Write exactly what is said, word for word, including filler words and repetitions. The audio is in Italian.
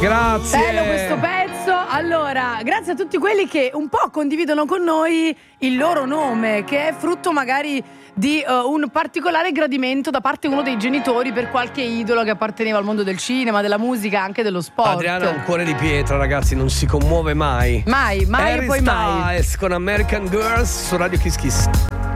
Grazie. Bello questo pezzo. Allora, grazie a tutti quelli che un po' condividono con noi il loro nome, che è frutto magari di uh, un particolare gradimento da parte di uno dei genitori per qualche idolo che apparteneva al mondo del cinema, della musica, anche dello sport. Adriana ha un cuore di pietra, ragazzi, non si commuove mai. Mai, mai Harry e poi mai. Styles con American Girls su Radio Kiss Kiss.